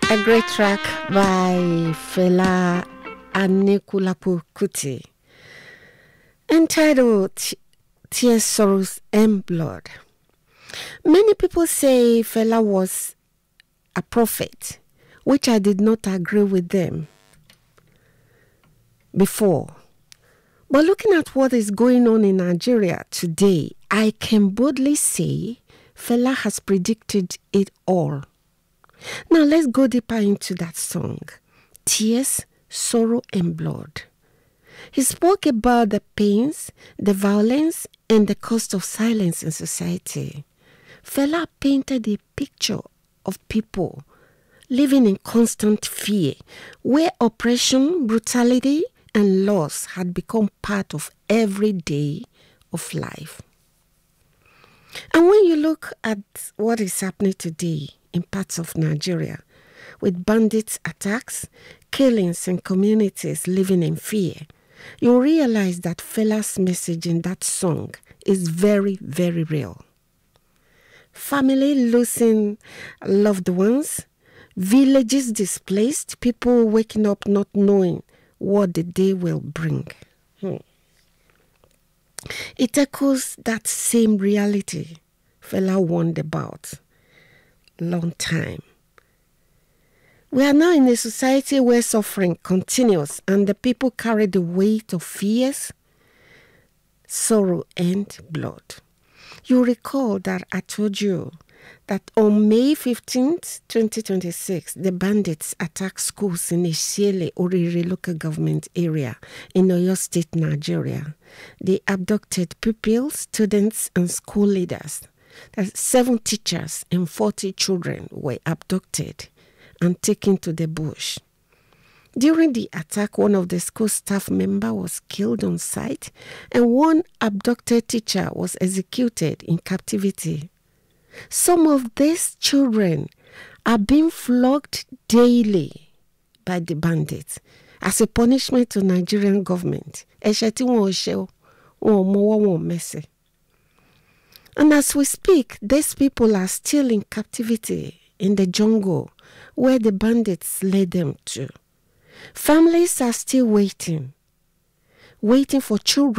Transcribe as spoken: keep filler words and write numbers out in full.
A great track by Fela Anikulapo Kuti, entitled Tears, Sorrows and Blood. Many people say Fela was a prophet, which I did not agree with them before. But looking at what is going on in Nigeria today, I can boldly say Fela has predicted it all. Now let's go deeper into that song, Tears, Sorrow and Blood. He spoke about the pains, the violence, and the cost of silence in society. Fela painted a picture of people living in constant fear, where oppression, brutality, and loss had become part of every day of life. And when you look at what is happening today in parts of Nigeria, with bandits attacks, killings, and communities living in fear, you realize that Fela's message in that song is very, very real. Family losing loved ones, villages displaced, people waking up not knowing what the day will bring. Hmm. It echoes that same reality Fela warned about long time. We are now in a society where suffering continues and the people carry the weight of fears, sorrow, and blood. You recall that I told you that on May fifteenth, twenty twenty-six, the bandits attacked schools in Isiele, Oriri local government area in Oyo State, Nigeria. They abducted pupils, students, and school leaders. Seven teachers and forty children were abducted and taken to the bush. During the attack, one of the school staff members was killed on site, and one abducted teacher was executed in captivity. Some of these children are being flogged daily by the bandits as a punishment to Nigerian government. And as we speak, these people are still in captivity in the jungle where the bandits led them to. Families are still waiting, waiting for children